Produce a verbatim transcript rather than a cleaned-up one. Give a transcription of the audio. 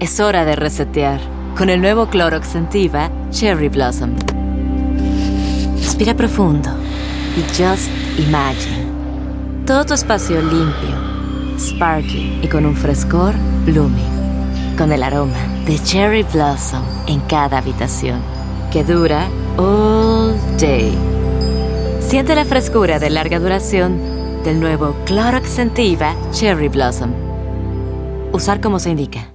Es hora de resetear con el nuevo Clorox Scentiva Cherry Blossom. Respira profundo y just imagine todo tu espacio limpio, sparkling y con un frescor blooming, con el aroma de Cherry Blossom en cada habitación, que dura all day. Siente la frescura de larga duración del nuevo Clorox Scentiva Cherry Blossom. Usar como se indica.